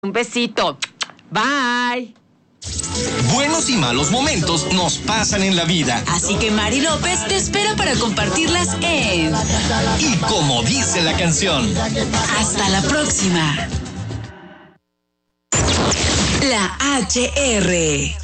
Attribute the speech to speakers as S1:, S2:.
S1: Un besito. Bye.
S2: Buenos y malos momentos nos pasan en la vida.
S3: Así que Mari López te espera para compartirlas en
S2: Y como dice la canción.
S3: Hasta la próxima. La HR.